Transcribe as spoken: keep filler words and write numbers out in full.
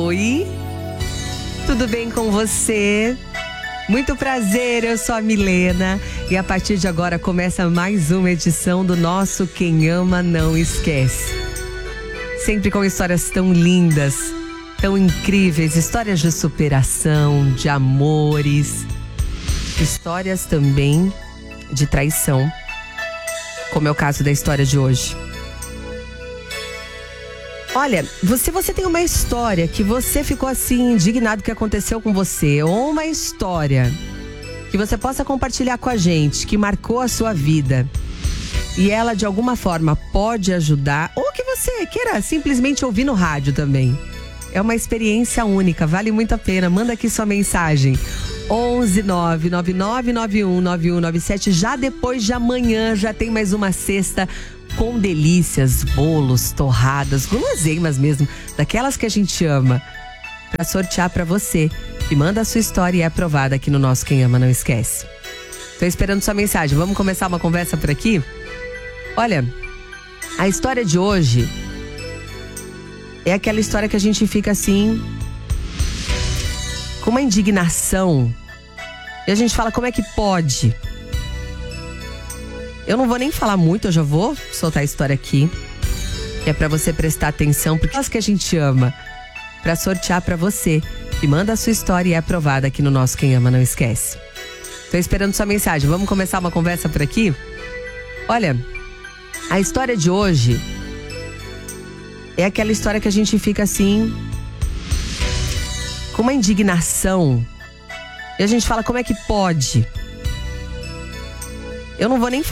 Oi, tudo bem com você? Muito prazer, eu sou a Milena e a partir de agora começa mais uma edição do nosso Quem Ama Não Esquece. Sempre com histórias tão lindas, tão incríveis, histórias de superação, de amores, histórias também de traição, como é o caso da história de hoje. Olha, se você tem uma história que você ficou assim indignado que aconteceu com você, ou uma história que você possa compartilhar com a gente, que marcou a sua vida e ela de alguma forma pode ajudar, ou que você queira simplesmente ouvir no rádio também. É uma experiência única, vale muito a pena. Manda aqui sua mensagem. onze nove nove nove nove um nove um nove sete. Já depois de amanhã já tem mais uma sexta com delícias, bolos, torradas, guloseimas mesmo, daquelas que a gente ama, para sortear para você, que manda a sua história e é aprovada aqui no nosso Quem Ama Não Esquece. Tô esperando sua mensagem. Vamos começar uma conversa por aqui? Olha, a história de hoje é aquela história que a gente fica assim, com uma indignação, e a gente fala, como é que pode? Eu não vou nem falar muito, eu já vou soltar a história aqui, que é pra você prestar atenção, porque é as que a gente ama, pra sortear pra você, que manda a sua história e é aprovada aqui no nosso Quem Ama Não Esquece. Tô esperando sua mensagem. Vamos começar uma conversa por aqui? Olha, a história de hoje é aquela história que a gente fica assim, com uma indignação, e a gente fala, como é que pode? Eu não vou nem